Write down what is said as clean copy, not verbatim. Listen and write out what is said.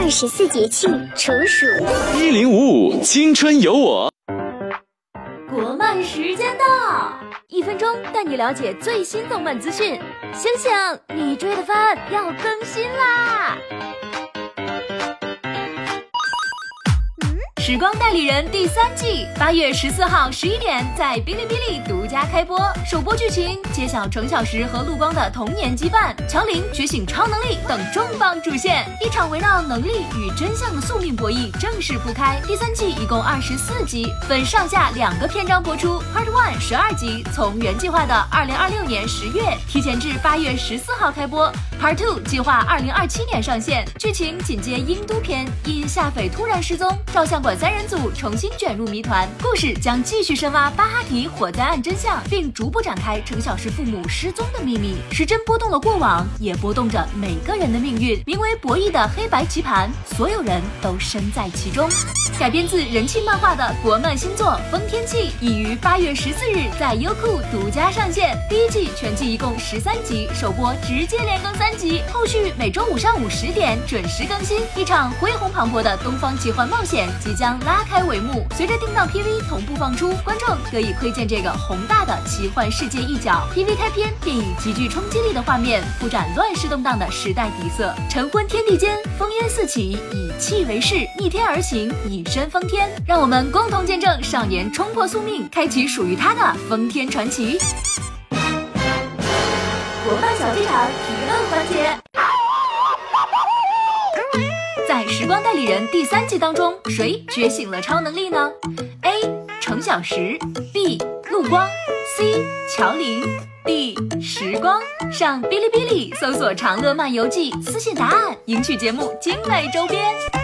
24节气处暑。 1055青春有我。 国漫时间到，1分钟带你了解最新动漫资讯。醒醒，你追的番要更新啦！时光代理人第3季8月14号11点在哔哩哔哩独家开播，首播剧情揭晓程小时和陆光的童年羁绊，乔琳觉醒超能力等重磅主线，一场围绕能力与真相的宿命博弈正式铺开。第3季一共24集，分上下2个篇章播出。Part 1 12集，从原计划的2026年10月提前至8月14号开播。Part 2计划2027年上线，剧情紧接英都篇，因夏斐突然失踪，照相馆3人组重新卷入谜团，故事将继续深挖巴哈提火灾案真相，并逐步展开程小时父母失踪的秘密。时针波动了过往，也波动着每个人的命运。名为博弈的黑白棋盘，所有人都身在其中。改编自人气漫画的国漫新作《风天气》已于8月14日在优酷独家上线。第1季全季一共13集，首播直接连更3集，后续每周5上午10点准时更新。一场恢宏磅礴的东方奇幻冒险即将拉开帷幕。随着定档 PV 同步放出，观众得以窥见这个宏大的奇幻世界一角。PV 开篇便以极具冲击力的画面铺展乱世动荡的时代底色。晨昏天地间，烽烟四起，以气为势，逆天而行，以身封天。让我们共同见证少年冲破宿命，开启属于他的封天传奇。国漫小剧场提问环节。在时光代理人第3季当中，谁觉醒了超能力呢？ A. 程小时， B. 陆光， C. 乔琳， D. 时光。上哔哩哔哩搜索长乐漫游记，私信答案，赢取节目精美周边。